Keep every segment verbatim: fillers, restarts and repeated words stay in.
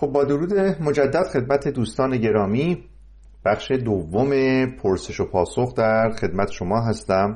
خب با درود مجدد خدمت دوستان گرامی، بخش دوم پرسش و پاسخ در خدمت شما هستم.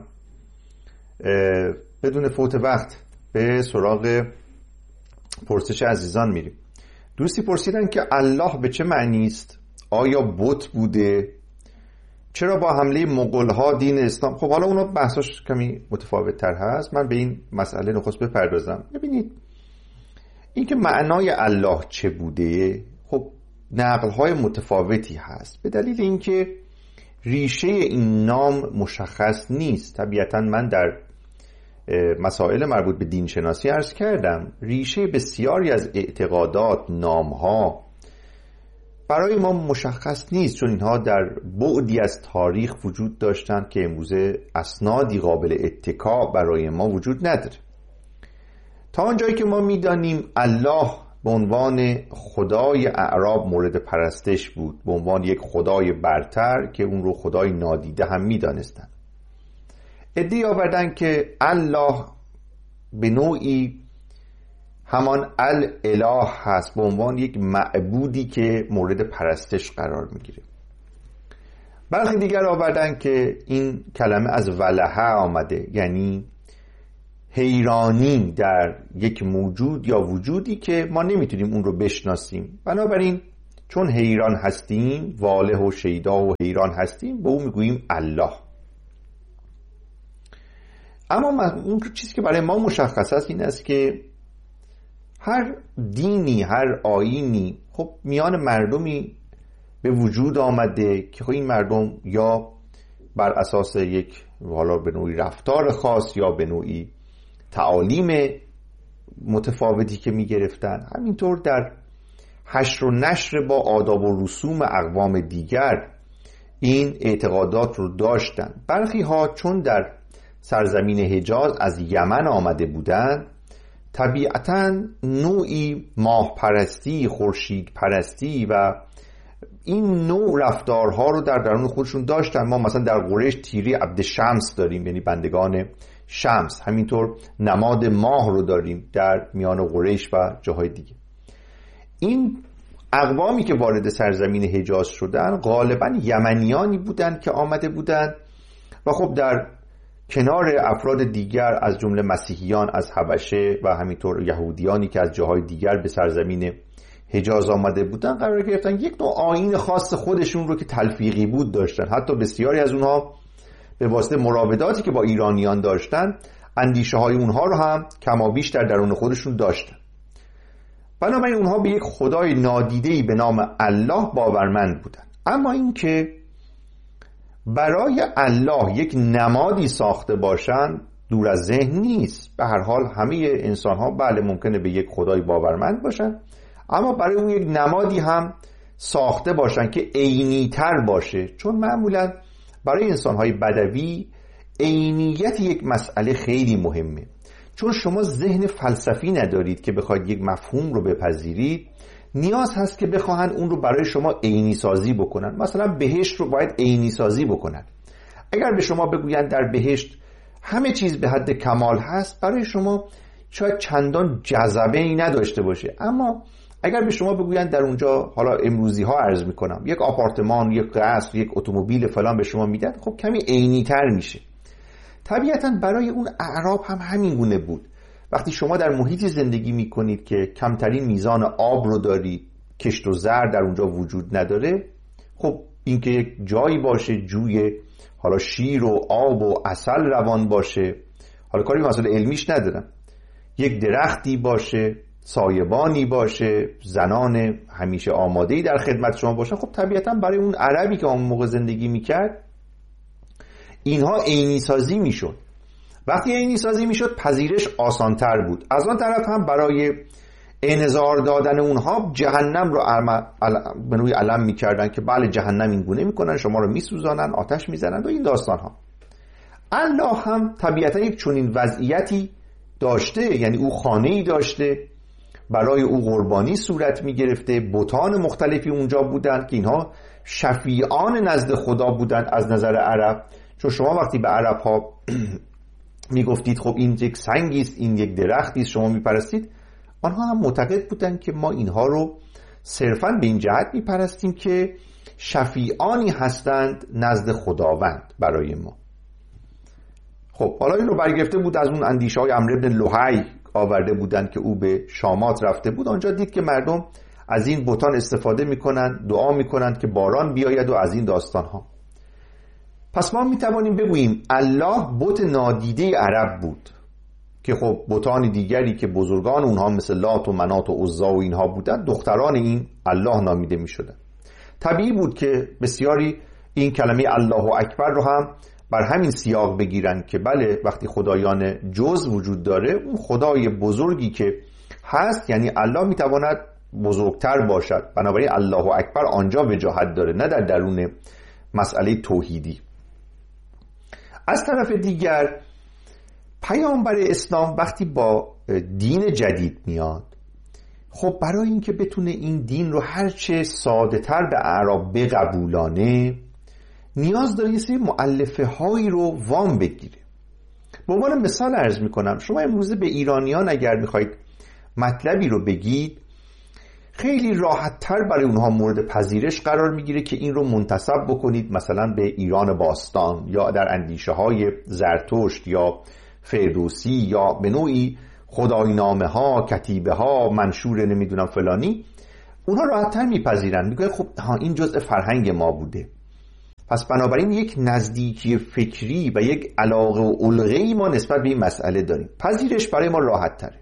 بدون فوت وقت به سراغ پرسش عزیزان میریم. دوستی پرسیدن که الله به چه معنی است؟ آیا بت بوده؟ چرا با حمله مغول‌ها دین اسلام؟ خب حالا اونا بحثاش کمی متفاوت تر هست، من به این مسئله نخست بپردازم. ببینید این که معنای الله چه بوده، خب نقل‌های متفاوتی هست، به دلیل اینکه ریشه این نام مشخص نیست. طبیعتاً من در مسائل مربوط به دین شناسی عرض کردم ریشه بسیاری از اعتقادات، نام‌ها برای ما مشخص نیست، چون اینها در بعدی از تاریخ وجود داشتند که امروزه اسنادی قابل اتکا برای ما وجود نداره. تا آنجایی که ما میدانیم الله به عنوان خدای اعراب مورد پرستش بود، به عنوان یک خدای برتر که اون رو خدای نادیده هم میدانستند. ادعی آوردن که الله به نوعی همان الاله هست، به عنوان یک معبودی که مورد پرستش قرار میگیره. برخی دیگر آوردن که این کلمه از ولهه آمده، یعنی حیرانی در یک موجود یا وجودی که ما نمیتونیم اون رو بشناسیم، بنابراین چون حیران هستیم، واله و شیدا و حیران هستیم، به اون میگوییم الله. اما اون چیزی که برای ما مشخص است این است که هر دینی، هر آیینی خب میان مردمی به وجود آمده که خب این مردم یا بر اساس یک حالا به نوعی رفتار خاص یا به نوعی تعالیم متفاوتی که می گرفتن، همینطور در حشر و نشر با آداب و رسوم اقوام دیگر این اعتقادات رو داشتن. برخی ها چون در سرزمین حجاز از یمن آمده بودند، طبیعتاً نوعی ماه پرستی، خورشید پرستی و این نوع رفتارها رو در درون خودشون داشتن. ما مثلا در قریش تیری عبد شمس داریم، یعنی بندگان شمس، همینطور نماد ماه رو داریم در میان قریش و جاهای دیگه. این اقوامی که وارد سرزمین حجاز شدن غالباً یمنیانی بودند که آمده بودند و خب در کنار افراد دیگر از جمله مسیحیان از حبشه و همینطور یهودیانی که از جاهای دیگر به سرزمین حجاز آمده بودن قرار گرفتن. یک نوع آیین خاص خودشون رو که تلفیقی بود داشتن. حتی بسیاری از اونها به واسطه مراوداتی که با ایرانیان داشتن اندیشه های اونها رو هم کمابیش در درون خودشون داشتن. بنابراین اونها به یک خدای نادیده‌ای به نام الله باورمند بودن. اما این که برای الله یک نمادی ساخته باشند دور از ذهن نیست. به هر حال همه انسان ها بله ممکنه به یک خدای باورمند باشن، اما برای اون یک نمادی هم ساخته باشن که عینی تر باشه، چون معمولا برای انسان های بدوی عینیت یک مسئله خیلی مهمه. چون شما ذهن فلسفی ندارید که بخواید یک مفهوم رو بپذیرید، نیاز هست که بخواهن اون رو برای شما عینی سازی بکنن. مثلا بهشت رو باید عینی سازی بکنن. اگر به شما بگویند در بهشت همه چیز به حد کمال هست، برای شما شاید چندان جذبه ای نداشته باشه. اما اگر به شما بگویند در اونجا، حالا امروزی ها عرض میکنم، یک آپارتمان، یک قصر، یک اتومبیل فلان به شما میدن، خب کمی عینی تر میشه. طبیعتا برای اون اعراب هم همین گونه بود. وقتی شما در محیطی زندگی میکنید که کمترین میزان آب رو دارید، کشت و زر در اونجا وجود نداره، خب این که یک جایی باشه جوی حالا شیر و آب و عسل روان باشه، حالا کاری به مسئله علمیش ندارم، یک درختی باشه، سایبانی باشه، زنان همیشه آماده‌ای در خدمت شما باشن، خب طبیعتا برای اون عربی که اون موقع زندگی میکرد اینها عینی سازی میشد. وقتی عینی سازی میشد پذیرش آسانتر بود. از آن طرف هم برای انذار دادن اونها جهنم رو به نوعی علم میکردن که بله جهنم این گونه میکنن، شما رو میسوزانن، آتش میزنن و این داستان ها. الله هم طبیعتا یک چنین وضعیتی داشته، یعنی او خانه‌ای داشته، برای او قربانی صورت میگرفته، بتان مختلفی اونجا بودن که اینها شفیعان نزد خدا بودن از نظر عرب. چون شما وقتی به عرب ها میگفتید خب این یک سنگی است، این یک درختی است، شما میپرستید، آنها هم معتقد بودن که ما اینها رو صرفاً به این جهت میپرستیم که شفیعانی هستند نزد خداوند برای ما. خب حالا این رو برگرفته بود از اون اندیشه های عمرو بن لحی آورده بودن که او به شامات رفته بود. آنجا دید که مردم از این بتان استفاده میکنن، دعا میکنن که باران بیاید و از این داستان ها. پس ما میتوانیم بگوییم الله بت نادیده عرب بود که خب بتان دیگری که بزرگان اونها مثل لات و منات و عزا و اینها بودن دختران این الله نامیده میشدن. طبیعی بود که بسیاری این کلمه الله اکبر رو هم بر همین سیاق بگیرن که بله وقتی خدایان جز وجود داره اون خدای بزرگی که هست یعنی الله میتواند بزرگتر باشد، بنابراین الله اکبر آنجا وجاهت داره نه در درون مسئله توحیدی. از طرف دیگر پیامبر اسلام وقتی با دین جدید میاد، خب برای اینکه بتونه این دین رو هرچه ساده تر به اعراب بقبولانه نیاز داره یه سری مؤلفه هایی رو وام بگیره. به عنوان مثال عرض میکنم، شما امروزه به ایرانیان اگر میخواید مطلبی رو بگید خیلی راحت تر برای اونها مورد پذیرش قرار میگیره که این رو منتسب بکنید مثلا به ایران باستان یا در اندیشه های زرتشت یا فردوسی یا به نوعی خداینامه ها، کتیبه ها، منشور نمیدونم فلانی. اونها راحت تر میپذیرن، میگه خب ها این جزء فرهنگ ما بوده. پس بنابراین یک نزدیکی فکری و یک علاقه و علقه‌ای ما نسبت به این مسئله داریم، پذیرش برای ما راحت تره.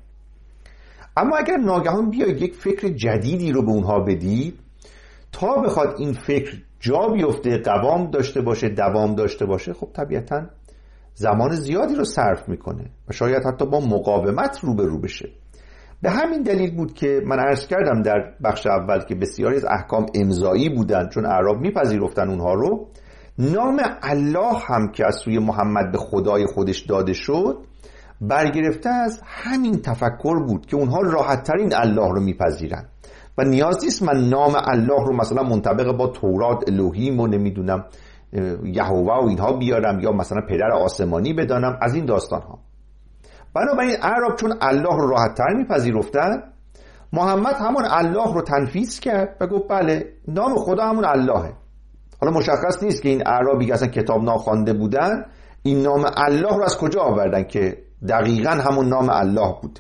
اما اگر ناگهان بیاید یک فکر جدیدی رو به اونها بدید، تا بخواد این فکر جا بیفته، قوام داشته باشه، دوام داشته باشه، خب طبیعتاً زمان زیادی رو صرف میکنه و شاید حتی با مقاومت روبرو بشه. به همین دلیل بود که من عرض کردم در بخش اول که بسیاری از احکام امضایی بودن، چون اعراب میپذیرفتن اونها رو. نام الله هم که از سوی محمد به خدای خودش داده شد برگرفته از همین تفکر بود که اونها راحت ترین الله رو میپذیرن و نیاز نیست من نام الله رو مثلا منطبق با تورات الوهیم و نمیدونم یهوه و اینها بیارم یا مثلا پدر آسمانی بدانم، از این داستان ها. بنابراین اعراب چون الله رو راحت تر میپذیرفتن، محمد همون الله رو تنفیذ کرد و گفت بله نام خدا همون اللهه. حالا مشخص نیست که این اعرابی که اصلا کتاب ناخوانده بودن این نام الله رو از کجا آوردن که دقیقاً همون نام الله بود.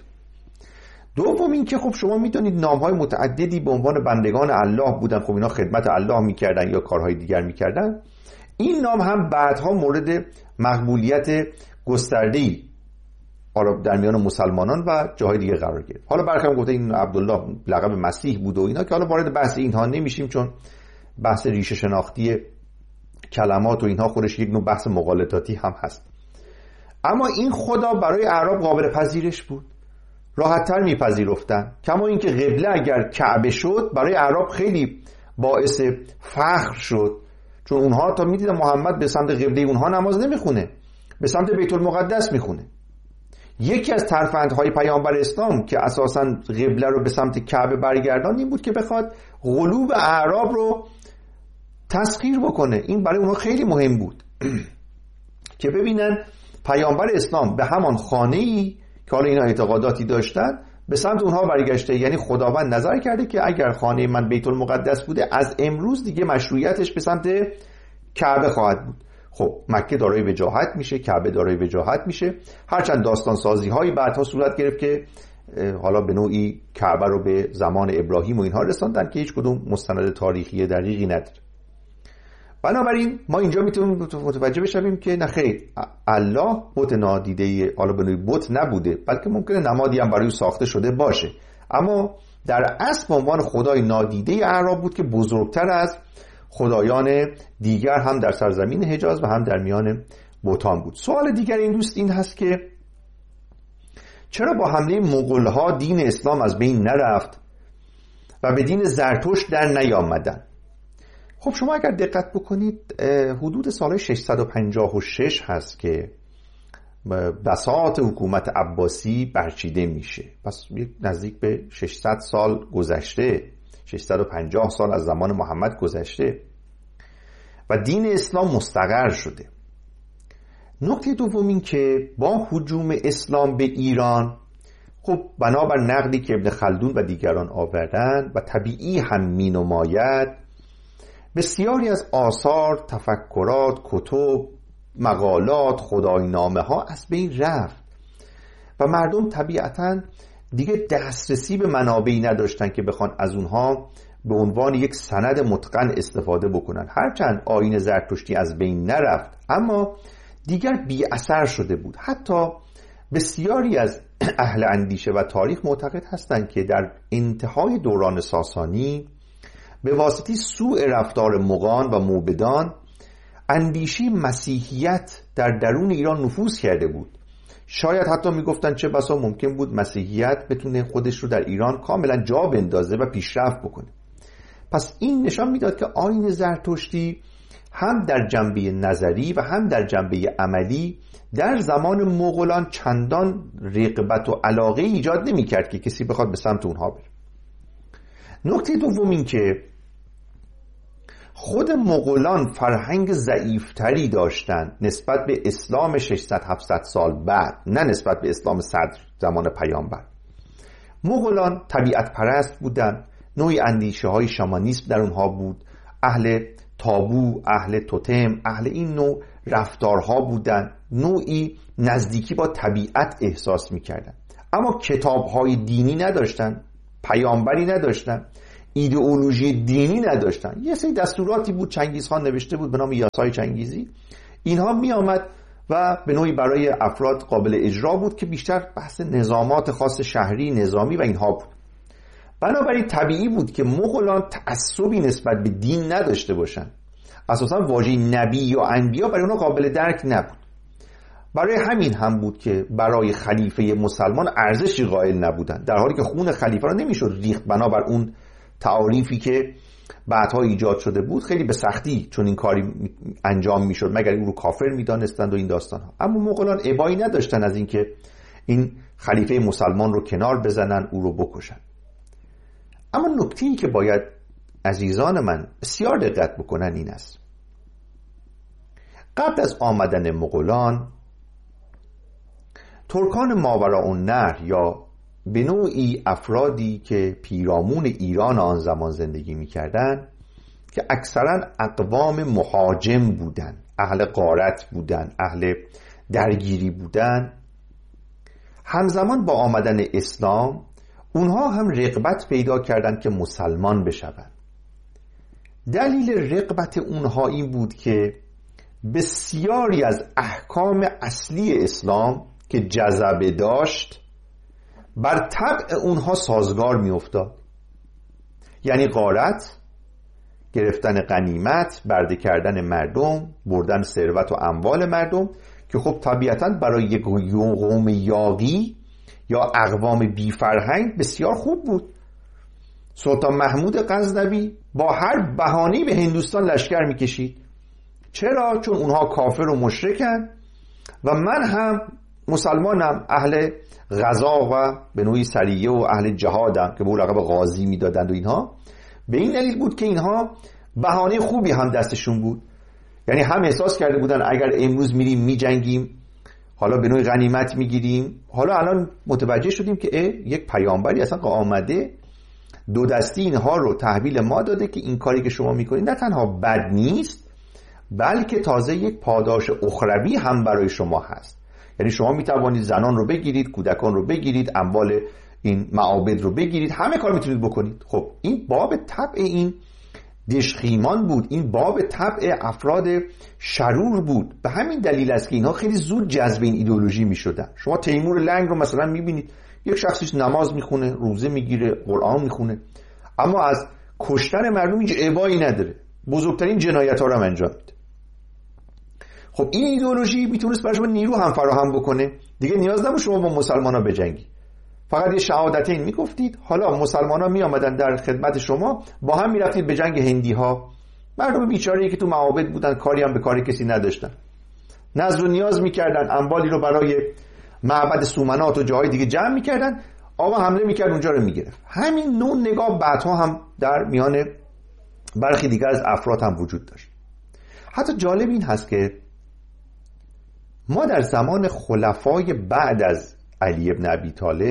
دوم این که خب شما میدونید نام‌های متعددی به عنوان بندگان الله بودن، خب اینا خدمت الله میکردن یا کارهای دیگر میکردن. این نام هم بعدها مورد مقبولیت گسترده‌ای حالا در میان مسلمانان و جاهای دیگه قرار گرفت. حالا برخلاف گفته این عبدالله لقب مسیح بود و اینا که حالا وارد بحث اینها نمیشیم چون بحث ریشه شناختی کلمات و اینها خودش یک نوع بحث مغالطاتی هم هست. اما این خدا برای اعراب قابل پذیرش بود، راحت‌تر میپذیرفتن. کما اینکه قبله اگر کعبه شد برای اعراب خیلی باعث فخر شد، چون اونها تا میدیدن محمد به سمت قبله اونها نماز نمیخونه، به سمت بیت المقدس میخونه. یکی از ترفندهای پیامبر اسلام که اساساً قبله رو به سمت کعبه برگردان این بود که بخواد قلوب اعراب رو تسخیر بکنه. این برای اونها خیلی مهم بود که ببینن پیامبر اسلام به همان خانه‌ای که حالا اینا اعتقاداتی داشتن به سمت اونها برگشته. یعنی خداوند نظر کرده که اگر خانه من بیت المقدس بوده از امروز دیگه مشروعیتش به سمت کعبه خواهد بود. خب مکه دارای وجاهت میشه، کعبه دارای وجاهت میشه. هرچند داستان سازی هایی بعدها صورت گرفت که حالا به نوعی کعبه رو به زمان ابراهیم و اینها رساندن که هیچ کدوم مستند تاریخی دقیقی نداره. بنابراین ما اینجا میتونیم متوجه بشیم که نه خیر، الله بت نادیده، حالا به نوعی بت نبوده، بلکه ممکنه نمادی هم برای ساخته شده باشه، اما در اصل به عنوان خدای نادیده اعراب بود که بزرگتر از خدایان دیگر هم در سرزمین حجاز و هم در میان بتان بود. سوال دیگر این دوست این هست که چرا با حمله مغول‌ها دین اسلام از بین نرفت و به دین زرتشت در نیامدن؟ خب شما اگر دقت بکنید حدود سال ششصد و پنجاه و شش هست که بساط حکومت عباسی برچیده میشه. پس نزدیک به ششصد سال گذشته، ششصد و پنجاه سال از زمان محمد گذشته و دین اسلام مستقر شده. نکته دوم این که با هجوم اسلام به ایران خب بنابر نقدی که ابن خلدون و دیگران آوردن و طبیعی هم می نماید، بسیاری از آثار، تفکرات، کتب، مقالات، خداینامه ها از بین رفت و مردم طبیعتاً دیگه دسترسی به منابعی نداشتن که بخوان از اونها به عنوان یک سند متقن استفاده بکنن. هرچند آیین زرتشتی از بین نرفت، اما دیگر بی اثر شده بود. حتی بسیاری از اهل اندیشه و تاریخ معتقد هستند که در انتهای دوران ساسانی به واسطه سوء رفتار مغان و موبدان اندیشه مسیحیت در درون ایران نفوذ کرده بود. شاید حتی میگفتن چه بسا ممکن بود مسیحیت بتونه خودش رو در ایران کاملا جا بندازه و پیشرفت بکنه. پس این نشان میداد که آیین زرتشتی هم در جنبه نظری و هم در جنبه عملی در زمان مغولان چندان رغبت و علاقه ایجاد نمی کرد که کسی بخواد به سمت اونها بره. نکته دوم این که خود مغولان فرهنگ ضعیفتری داشتند نسبت به اسلام ششصد هفتصد سال بعد، نه نسبت به اسلام صدر زمان پیامبر. مغولان طبیعت پرست بودند، نوعی اندیشه های شامانیسم در اونها بود، اهل تابو، اهل توتم، اهل این نوع رفتارها بودند، نوعی نزدیکی با طبیعت احساس میکردن. اما کتابهای دینی نداشتن، پیامبری نداشتن، ایدئولوژی دینی نداشتن. یه سری دستوراتی بود چنگیز خان نوشته بود به نام یاسای چنگیزی، اینها می آمد و به نوعی برای افراد قابل اجرا بود که بیشتر بحث نظامات خاص شهری، نظامی و اینها بود. بنابراین طبیعی بود که مغولان تعصبی نسبت به دین نداشته باشند. اساسا واژه نبی یا انبیا برای اونها قابل درک نبود. برای همین هم بود که برای خلیفه مسلمان ارزشی قائل نبودند، در حالی که خون خلیفه را نمیشد ریخت بنابر اون تعاریفی که بعدها ایجاد شده بود. خیلی به سختی چون این کاری انجام میشد مگر او رو کافر میدانستند و این داستان ها. اما مغولان ابایی نداشتن از اینکه این خلیفه مسلمان رو کنار بزنن، او رو بکشن. اما نکته‌ای که باید عزیزان من بسیار دقت بکنن این است: قبل از آمدن مغولان، ترکان ماوراءالنهر یا به نوعی افرادی که پیرامون ایران آن زمان زندگی می‌کردند که اکثرا اقوام مهاجم بودند، اهل غارت بودند، اهل درگیری بودند، همزمان با آمدن اسلام اونها هم رغبت پیدا کردند که مسلمان بشوند. دلیل رغبت اونها این بود که بسیاری از احکام اصلی اسلام که جذبه داشت بر طبع اونها سازگار می افتاد. یعنی غارت، گرفتن غنیمت، برده کردن مردم، بردن ثروت و اموال مردم که خب طبیعتاً برای یک قوم یاغی یا اقوام بی فرهنگ بسیار خوب بود. سلطان محمود غزنوی با هر بهانه‌ای به هندوستان لشکر می‌کشید. چرا؟ چون اونها کافر و مشرکن و من هم مسلمانم، اهل غزا و به نوعی سریه و اهل جهادم که به اون لقب غازی میدادند و اینها. به این دلیل بود که اینها بهانه خوبی هم دستشون بود. یعنی هم احساس کرده بودن اگر امروز میریم میجنگیم، حالا به نوعی غنیمت میگیریم، حالا الان متوجه شدیم که یک پیامبری اصلا آمده دو دستی اینها رو تحویل ما داده که این کاری که شما میکنید نه تنها بد نیست بلکه تازه یک پاداش اخروی هم برای شما هست. یعنی شما میتوانید زنان رو بگیرید، کودکان رو بگیرید، اموال این معابد رو بگیرید، همه کار میتونید بکنید. خب این باب طبع این دشخیمان بود، این باب طبع افراد شرور بود. به همین دلیل است که اینها خیلی زود جذب این ایدئولوژی میشدن. شما تیمور لنگ رو مثلا میبینید، یک شخصیش نماز میخونه، روزه میگیره، قرآن میخونه، اما از کشتن مردم هیچ ابایی نداره، بزرگترین جنایت ها رو هم انجام میده. خب این ایدئولوژی میتونست برای شما نیرو هم فراهم بکنه. دیگه نیاز نبود شما با مسلمان ها بجنگید، فقط یه شهادتین میگفتید، حالا مسلمان ها میامدن در خدمت شما، با هم میرفتید به جنگ هندی ها. مردم بیچاره‌ای که تو معابد بودن، کاری هم به کار کسی نداشتن، نذر و نیاز میکردن، اموالی رو برای معبد سومنات و جاهای دیگه جمع میکردن، آقا حمله میکرد اونجا رو میگرفت. همین نوع نگاه بعدها هم در میان برخی دیگر از افراد هم وجود داشت. حتی جالب این هست که ما در زمان خلفای بعد از علی ابن ابی طالب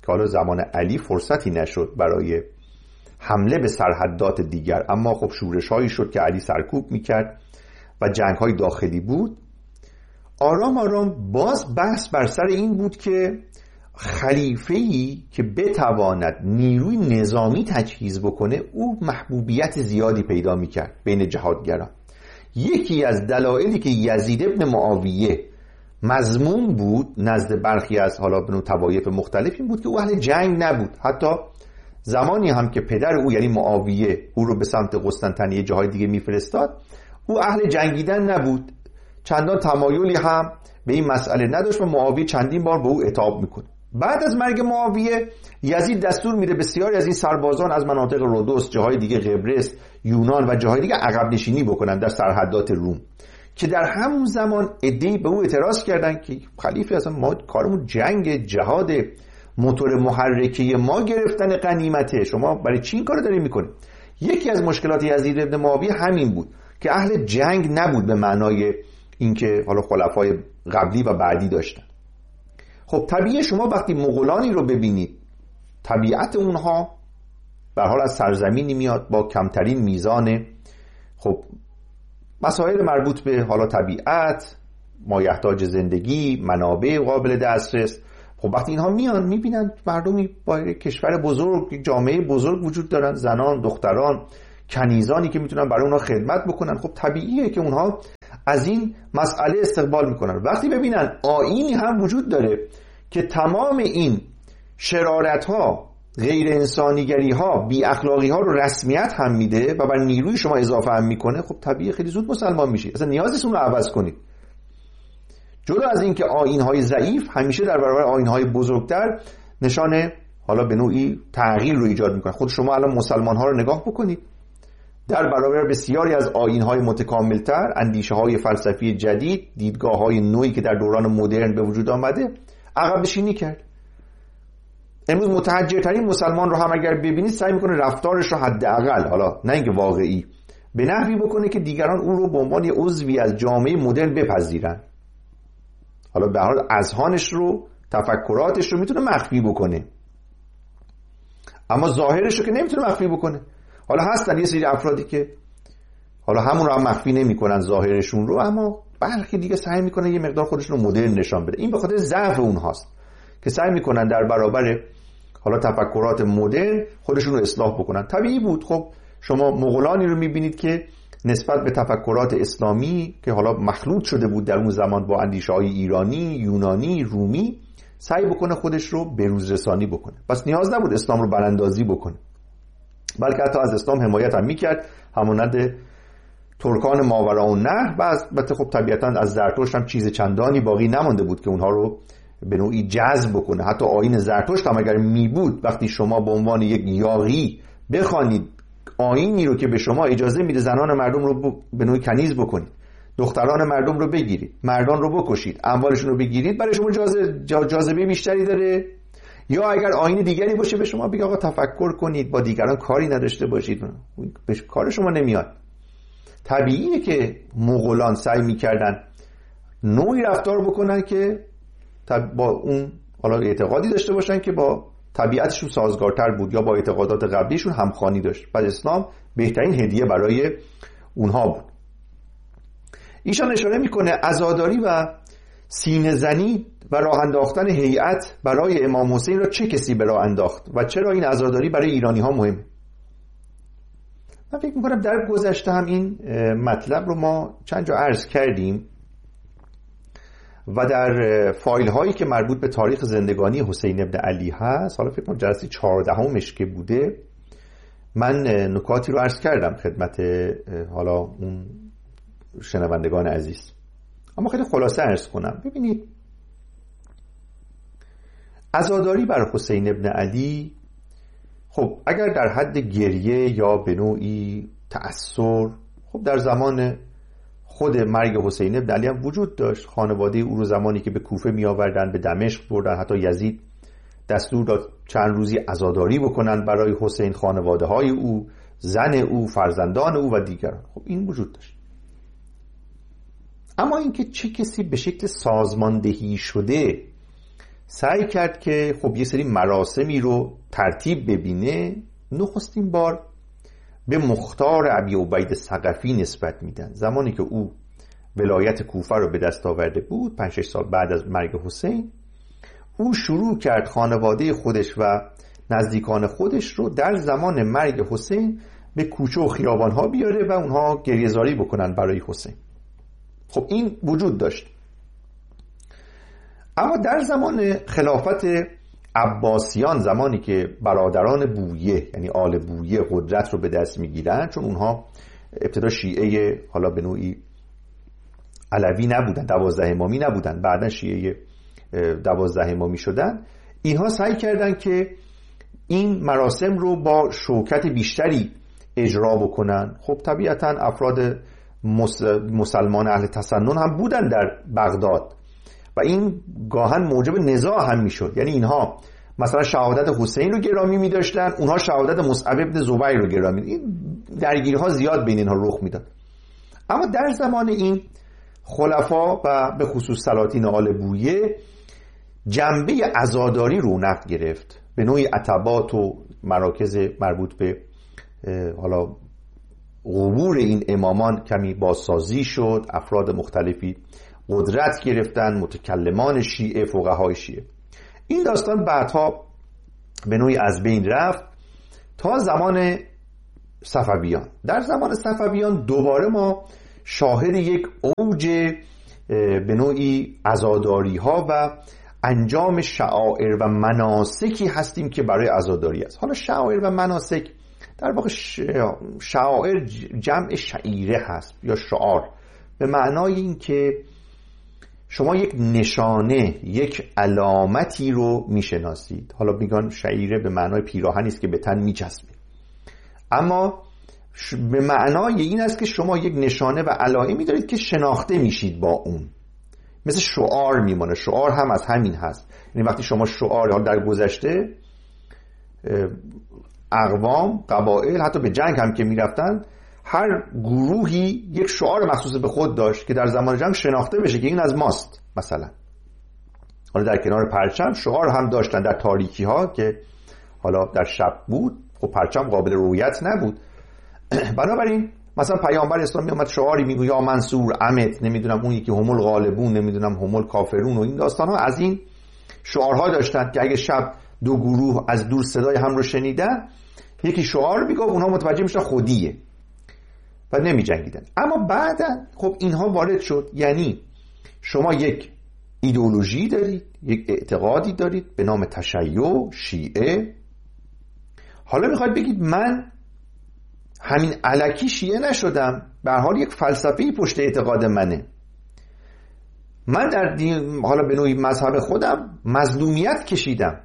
که حالا زمان علی فرصتی نشد برای حمله به سرحدات دیگر، اما خب شورش هایی شد که علی سرکوب میکرد و جنگ های داخلی بود. آرام آرام باز بحث بر سر این بود که خلیفه‌ای که بتواند نیروی نظامی تجهیز بکنه او محبوبیت زیادی پیدا میکرد بین جهادگران. یکی از دلایلی که یزید ابن معاویه مذموم بود نزد برخی از حالا به نوع طوایف مختلف این بود که او اهل جنگ نبود. حتی زمانی هم که پدر او یعنی معاویه او رو به سمت قسطنطنیه جاهای دیگه میفرستاد، او اهل جنگیدن نبود، چندان تمایلی هم به این مسئله نداشت و معاویه چندین بار به او عتاب میکنه. بعد از مرگ معاویه یزید دستور میده بسیاری از این سربازان از مناطق رودوس، جاهای دیگه قبرس، یونان و جاهای دیگه عقب نشینی بکنن در سرحدات روم، که در همون زمان عده‌ای به او اعتراض کردن که خلیفه اصلا ما کارمون جنگ، جهاد، موتور محرکه ما گرفتن غنیمته، شما برای چی این کارو داری میکنی؟ یکی از مشکلات یزید ابن معاویه همین بود که اهل جنگ نبود به معنای اینکه حالا خلفای قبلی و بعدی داشتن. خب طبیعه شما وقتی مغولانی رو ببینید، طبیعت اونها به حال از سرزمینی میاد با کمترین میزان خب مسائل مربوط به حالا طبیعت، مایحتاج زندگی، منابع قابل دسترس. خب وقتی اینها میان میبینن مردمی با کشور بزرگ، جامعه بزرگ وجود دارن، زنان، دختران، کنیزانی که میتونن برای اونها خدمت بکنن، خب طبیعیه که اونها از این مسئله استقبال میکنن. وقتی ببینن آیینی هم وجود داره که تمام این شرارت ها، غیر انسانیگری ها، بی اخلاقی ها رو رسمیت هم میده و بر نیروی شما اضافه هم میکنه، خب طبیعی خیلی زود مسلمان میشید، اصلا نیازی اون رو عوض کنید. جدا از این که آیین های ضعیف همیشه در برابر آیین های بزرگتر نشانه حالا به نوعی تغییر رو ایجاد میکنه. خود شما الان مسلمان ها رو نگاه بکنید، در برابر بسیاری از آیین های متکاملتر، اندیشه های فلسفی جدید، دیدگاه های نوعی که در دوران مدرن به وجود آمده، عقب نشینی کرد. امروز متحجرترین مسلمان رو هم اگر ببینید سعی میکنه رفتارش رو حداقل، حالا نه اینکه واقعی، به نحوی بکنه که دیگران اون رو به عنوان یه عضوی از جامعه مدرن بپذیرن. حالا به هر حال اذهانش رو، تفکراتش رو میتونه مخفی بکنه، اما ظاهرش رو که نمیتونه مخفی بکنه. حالا هستن یه سری افرادی که حالا همون رو هم مخفی نمیکنن ظاهرشون رو، اما برخی دیگه سعی میکنن یه مقدار خودشون رو مدرن نشان بده. این به خاطر ضعف اونهاست که سعی میکنن در برابر حالا تفکرات مدرن خودشون رو اصلاح بکنن. طبیعی بود. خب شما مغولانی رو میبینید که نسبت به تفکرات اسلامی که حالا مخلوط شده بود در اون زمان با اندیشه‌های ایرانی، یونانی، رومی، سعی بکنه خودش رو بروز رسانی بکنه. پس نیاز نبود اسلام رو براندازی بکنه، بلکه حتی از اسلام حمایت هم میکرد، همانند ترکان ماوراءالنهر. و البته خب طبیعتاً از زرتشت هم چیز چندانی باقی نمانده بود که اونها رو به نوعی جذب بکنه. حتی آیین زرتشت هم اگر می بود، وقتی شما به عنوان یک یاغی بخوانید آیینی رو که به شما اجازه میده زنان مردم رو به نوعی کنیز بکنید، دختران مردم رو بگیرید، مردان رو بکشید، اموالشون رو بگیرید، برای شما جاذبه بیشتری داره؟ یا اگر آیین دیگری باشه به شما بگه آقا تفکر کنید، با دیگران کاری نداشته باشید، به کار شما نمیاد. طبیعیه که مغولان سعی میکردن نوعی رفتار بکنن که با اون حالا اعتقادی داشته باشن که با طبیعتشون سازگارتر بود یا با اعتقادات قبلیشون همخوانی داشت. پس اسلام بهترین هدیه برای اونها بود. ایشان اشاره میکنه عزاداری و سینه زنی و راه انداختن هیئت برای امام حسین را چه کسی به راه انداخت و چرا این عزاداری برای ایرانی ها مهمه؟ من فکر میکنم در گذشته هم این مطلب رو ما چند جا عرض کردیم و در فایل هایی که مربوط به تاریخ زندگانی حسین ابن علی هست، حالا فکر کنم جلسه چهاردهمش که بوده، من نکاتی رو عرض کردم خدمت حالا اون شنوندگان عزیز، اما خیلی خلاصه عرض کنم. ببینید عزاداری بر حسین ابن علی خب اگر در حد گریه یا به نوعی تأثیر، خب در زمان خود مرگ حسین ابن علی هم وجود داشت. خانواده او رو زمانی که به کوفه می آوردن، به دمشق بردن، حتی یزید دستور داد چند روزی عزاداری بکنن برای حسین، خانواده های او، زن او، فرزندان او و دیگران. خب این وجود داشت. اما اینکه چه کسی به شکل سازماندهی شده سعی کرد که خب یه سری مراسمی رو ترتیب ببینه. نخستین بار به مختار ابی عبید ثقفی نسبت میدن. زمانی که او ولایت کوفه رو به دست آورده بود، پنج شش سال بعد از مرگ حسین، او شروع کرد خانواده خودش و نزدیکان خودش رو در زمان مرگ حسین به کوچه و خیابانها بیاره و اونها گریه‌زاری بکنن برای حسین. خب این وجود داشت. اما در زمان خلافت عباسیان، زمانی که برادران بویه یعنی آل بویه قدرت رو به دست میگیرن، چون اونها ابتدا شیعه حالا به نوعی علوی نبودن، دوازده امامی نبودن، بعدا شیعه دوازده امامی شدن، اینها سعی کردن که این مراسم رو با شوکت بیشتری اجرا بکنن. خب طبیعتا افراد مسلمان اهل تسنن هم بودن در بغداد و این گاهن موجب نزاع هم میشد. یعنی اینها مثلا شهادت حسین رو گرامی می‌داشتن، اونها شهادت مصعب ابن زبیر رو گرامی. این درگیری‌ها زیاد بین اینها رخ میداد. اما در زمان این خلفا و به خصوص سلاطین آل بویه جنبه عزاداری رونق گرفت. به نوعی عتبات و مراکز مربوط به حالا قبور این امامان کمی بازسازی شد، افراد مختلفی قدرت گرفتن، متکلمان شیعه، فقهای شیعه. این داستان بعدها به نوعی از بین رفت تا زمان صفویان. در زمان صفویان دوباره ما شاهد یک اوج به نوعی عزاداری ها و انجام شعائر و مناسکی هستیم که برای عزاداری است. حالا شعائر و مناسک در واقع شعائر جمع شعیره هست یا شعار، به معنای این که شما یک نشانه، یک علامتی رو میشناسید. حالا میگن شعیره به معنای پیراهنی است که به تن میچسبه، اما به معنای این است که شما یک نشانه و علائمی دارید که شناخته میشید با اون، مثل شعار میمونه. شعار هم از همین هست. یعنی وقتی شما شعار، حال در گذشته اقوام، قبایل حتی به جنگ هم که میرفتن، هر گروهی یک شعار مخصوص به خود داشت که در زمان جنگ شناخته بشه که این از ماست. مثلا حالا در کنار پرچم شعار هم داشتن در تاریکی ها که حالا در شب بود، خب پرچم قابل رویت نبود. بنابراین مثلا پیامبر اسلام می اومد شعاری میگه یا منصور امت، نمیدونم اون یکی همول غالبون، نمیدونم همول کافرون و این داستان ها، از این شعارها داشتن که اگه شب دو گروه از دور صدای هم رو شنیدن، یکی شعار میگه اونها متوجه میشن خودیه و نمی جنگیدن. اما بعدا خب اینها وارد شد. یعنی شما یک ایدئولوژی دارید، یک اعتقادی دارید به نام تشیع شیعه. حالا میخواید بگید من همین الکی شیعه نشدم، به هر حال یک فلسفه‌ای پشت اعتقاد منه. من در دین حالا به نوعی مذهب خودم مظلومیت کشیدم،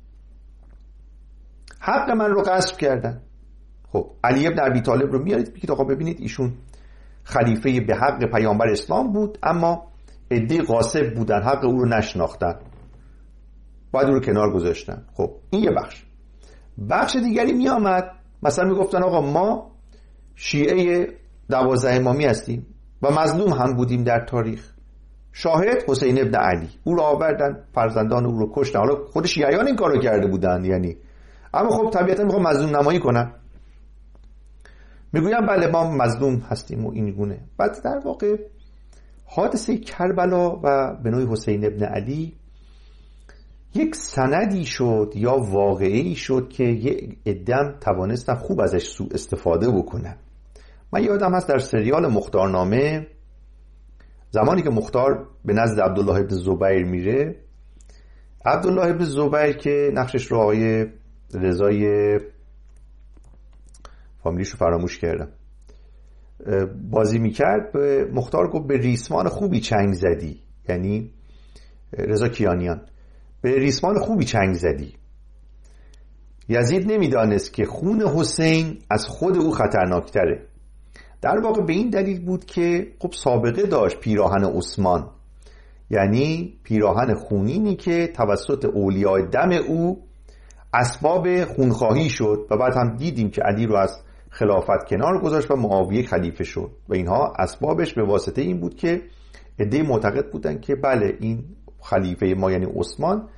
حق من رو غصب کردن. خب علی ابن ابی طالب رو میارید بگید آقا ببینید ایشون خلیفه به حق پیامبر اسلام بود، اما عده غاصب بودن، حق او رو نشناختن، باید او رو کنار گذاشتن. خب این یه بخش. بخش دیگری می آمد مثلا میگفتن آقا ما شیعه دوازده امامی هستیم و مظلوم هم بودیم در تاریخ. شاهد حسین ابن علی، او رو آوردن، فرزندان او رو کشتن. حالا خود شیعیان این کارو کرده بودن یعنی، اما خب طبیعتا میخوام مظلوم نمایی کنن، میگویم بله ما مظلوم هستیم و این گونه. بعد در واقع حادثه کربلا و به نوعی حسین ابن علی یک سندی شد یا واقعی شد که یک عده‌ام توانستن خوب ازش سوء استفاده بکنن. من یادم هست در سریال مختارنامه، زمانی که مختار به نزد عبدالله ابن زبیر میره، عبدالله ابن زبیر که نقشش رو آقای رضای فامیلیشو فراموش کردم بازی میکرد، به مختار گفت به ریسمان خوبی چنگ زدی، یعنی رضا کیانیان، به ریسمان خوبی چنگ زدی. یزید نمیدانست که خون حسین از خود او خطرناکتره. در واقع به این دلیل بود که خب سابقه داشت پیراهن عثمان، یعنی پیراهن خونینی که توسط اولیاء دم او اسباب خونخواهی شد و بعد هم دیدیم که علی رو از خلافت کنار گذاشت و معاویه خلیفه شد و اینها اسبابش به واسطه این بود که عده معتقد بودن که بله این خلیفه ما یعنی عثمان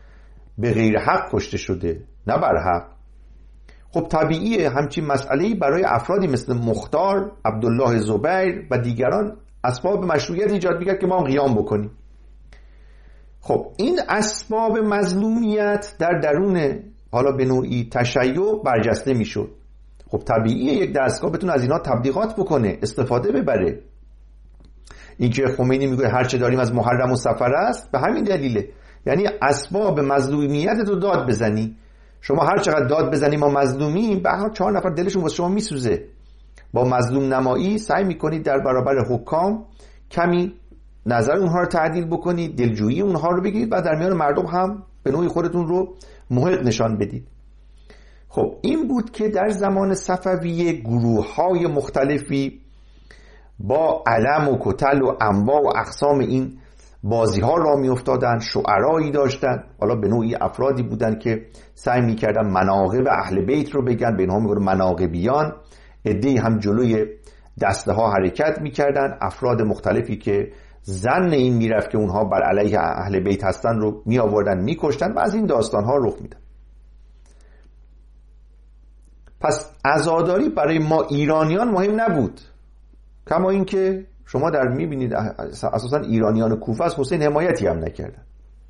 به غیر حق کشته شده، نه بر حق. خب طبیعیه همچین مسئله‌ای برای افرادی مثل مختار، عبدالله زبیر و دیگران اسباب مشروعیت ایجاد می‌کرد که ما هم قیام بکنیم. خب این اسباب مظلومیت در درون حالا به نوعی تشیع برجسته میشد. خب طبیعیه یک دستگاه بتونه از اینا تبلیغات بکنه، استفاده ببره. این که خمینی میگه هر چه داریم از محرم و صفر است، به همین دلیله. یعنی اسباب مظلومیت رو داد بزنی. شما هر چقدر داد بزنی ما مظلومیم، به هر چهار نفر دلشون واسه شما میسوزه. با مظلوم نمایی سعی میکنید در برابر حکام کمی نظر اونها رو تعدیل بکنید، دلجویی اونها رو بگیرید و در میان مردم هم به نوعی خودتون رو محق نشان بدید. خب این بود که در زمان صفویه گروه‌های مختلفی با علم و کتل و انواع و اقسام این بازی‌ها را می‌افتادن، شعرایی داشتن، حالا به نوعی افرادی بودن که سعی می‌کردن مناقب اهل بیت رو بگن، به اینها میگن مناقبیان. عده‌ای هم جلوی دسته ها حرکت می‌کردن، افراد مختلفی که ظن این میرفت که اونها بر علیه اهل بیت هستن رو می آوردن می‌کشتن و از این داستان‌ها رخ میدن. پس عزاداری برای ما ایرانیان مهم نبود، کما اینکه شما در می‌بینید اساساً ایرانیان کوفه از حسین حمایتی هم نکردن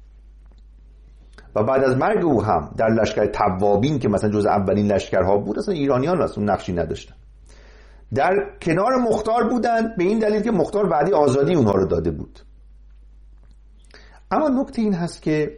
و بعد از مرگ او هم در لشکر توابین که مثلا جز اولین لشکرها بود اصلا ایرانیان اصلا نقشی نداشتن. در کنار مختار بودن به این دلیل که مختار بعدی آزادی اونها رو داده بود. اما نکته این هست که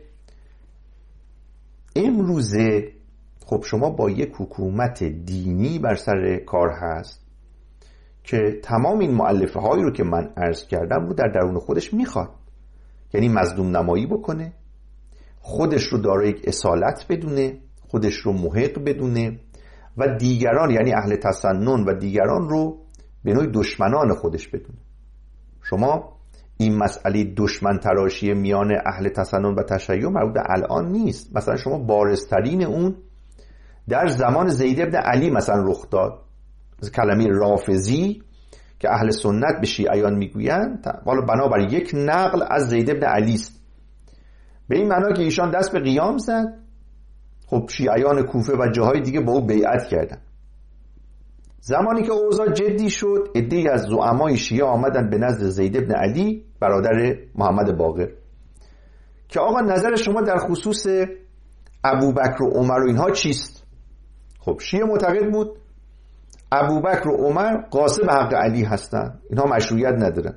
امروزه خب شما با یک حکومت دینی بر سر کار هست که تمام این مؤلفه هایی رو که من عرض کردم رو در درون خودش میخواد، یعنی مظلوم نمایی بکنه، خودش رو دارای یک اصالت بدونه، خودش رو محق بدونه و دیگران یعنی اهل تسنن و دیگران رو به نوعی دشمنان خودش بدونه. شما این مسئله دشمن تراشی میان اهل تسنن و تشیع مربوط به الان نیست. مثلا شما بارزترین اون در زمان زید بن علی مثلا رخ داد، کلمه رافضی که اهل سنت به شیعیان میگویند، حالا بنابر یک نقل از زید بن علی است، به این معنا که ایشان دست به قیام زد. خب شیعیان کوفه و جاهای دیگه با او بیعت کردن. زمانی که اوضاع جدی شد عده‌ای از زعمای شیعه آمدن به نزد زید بن علی برادر محمد باقر که آقا نظر شما در خصوص ابوبکر و عمر و اینها چیست؟ خب شیعه معتقد بود ابوبکر و عمر غاصب حق علی هستن، اینها مشروعیت ندارن.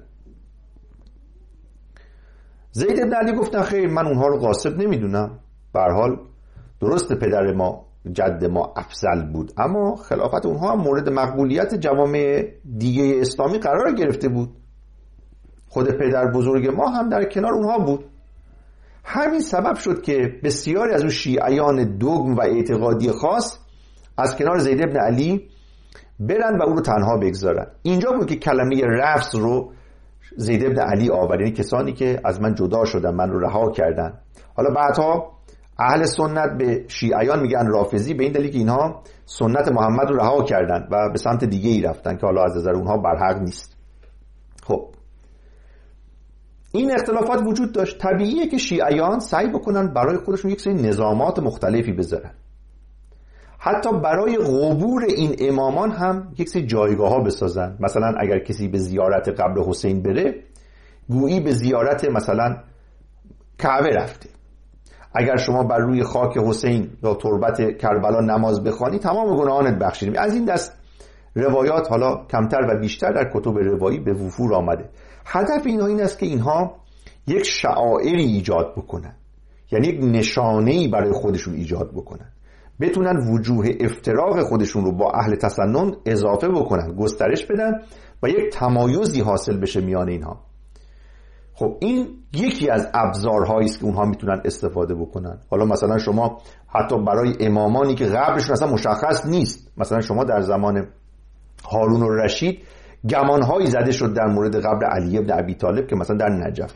زید بن علی گفتن خیر من اونها رو غاصب نمیدونم، به هر حال درست پدر ما جد ما افضل بود اما خلافت اونها هم مورد مقبولیت جوامع دیگه اسلامی قرار گرفته بود، خود پدر بزرگ ما هم در کنار اونها بود. همین سبب شد که بسیاری از اون شیعیان دوگم و اعتقادی خاص از کنار زید بن علی برن و او رو تنها بگذارن. اینجا بود که کلمه رفض رو زید بن علی آورد، یعنی کسانی که از من جدا شدن، من رو رها کردن. حالا بعدها اهل سنت به شیعیان میگن رافضی به این دلیل که اینها سنت محمد رو رها کردن و به سمت دیگه ای رفتن که حالا از نظر اونها برحق نیست. خب این اختلافات وجود داشت. طبیعیه که شیعیان سعی بکنن برای خودشون یک سری نظامات مختلفی بذارن، حتی برای قبور این امامان هم یک سری جایگاه ها بسازن. مثلا اگر کسی به زیارت قبر حسین بره گویی به زیارت مثلا کعبه رفته، اگر شما بر روی خاک حسین یا تربت کربلا نماز بخوانی تمام گناهانت بخشیده. از این دست روایات حالا کمتر و بیشتر در کتب روایی به وفور آمده. هدف اینها این است که اینها یک شعائری ایجاد بکنن، یعنی یک نشانه‌ای برای خودشون ایجاد بکنن، بتونن وجوه افتراق خودشون رو با اهل تسنن اضافه بکنن، گسترش بدن و یک تمایزی حاصل بشه میان اینها. خب این یکی از ابزارهایی است که اونها میتونن استفاده بکنن. حالا مثلا شما حتی برای امامانی که قبرشون اصلا مشخص نیست، مثلا شما در زمان هارون الرشید گمانهایی زده شد در مورد قبر علی بن ابی طالب که مثلا در نجف،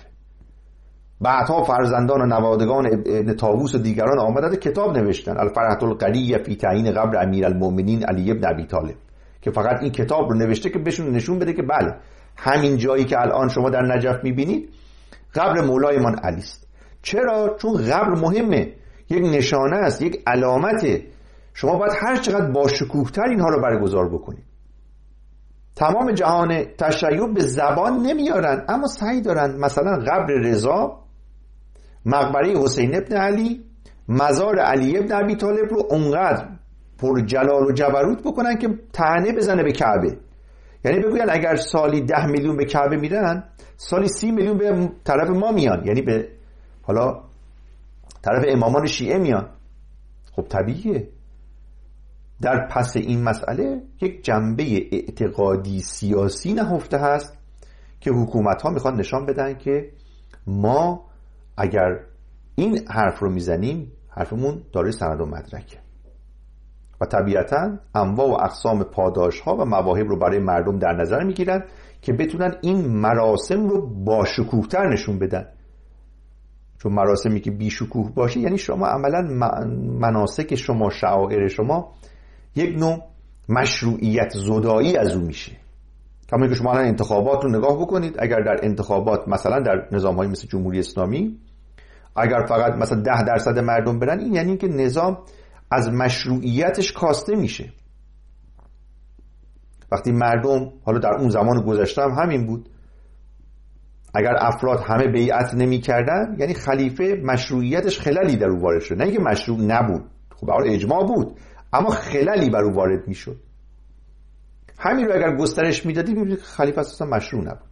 بعدها فرزندان و نوادگان ابن طاووس و دیگران آمدن کتاب نوشتن الفرحة القریة فی تعیین قبر امیرالمؤمنین علی بن ابی طالب، که فقط این کتاب رو نوشته که بهشون نشون بده که بله همین جایی که الان شما در نجف میبینید قبر مولایمان علی است. چرا؟ چون قبر مهمه، یک نشانه است، یک علامته. شما باید هر چقدر با شکوه‌تر اینها رو برگزار بکنید. تمام جهان تشیع به زبان نمیارن، اما سعی دارن مثلا قبر رضا، مقبره حسین ابن علی، مزار علی ابن ابی طالب رو اونقدر پر جلال و جبروت بکنن که طعنه بزنه به کعبه. یعنی بگوین اگر سالی ده میلیون به کعبه میرن، سالی سی میلیون به طرف ما میان، یعنی به حالا طرف امامان شیعه میان. خب طبیعیه. در پس این مسئله یک جنبه اعتقادی سیاسی نهفته هست که حکومت ها میخوان نشان بدن که ما اگر این حرف رو میزنیم حرفمون دارای سند و مدرکه و طبیعتاً انواع و اقسام پاداش ها و مواهب رو برای مردم در نظر میگیرن که بتونن این مراسم رو با شکوه‌تر نشون بدن. چون مراسمی که بی شکوه باشه یعنی شما عملاً مناسک شما، شعائر شما یک نوع مشروعیت زدایی از اون میشه. کما که شما الان انتخابات رو نگاه بکنید، اگر در انتخابات مثلا در نظام‌های مثل جمهوری اسلامی اگر فقط مثلا ده درصد مردم برن، این یعنی که نظام از مشروعیتش کاسته میشه. وقتی مردم، حالا در اون زمان گذشته هم همین بود، اگر افراد همه بیعت نمی کردن یعنی خلیفه مشروعیتش خلالی در او وارد شد. نه اینکه مشروع نبود، خب برای اجماع بود، اما خلالی بر او وارد می شد. همین رو اگر گسترش می دادی ببینید خلیفه اصلا مشروع نبود.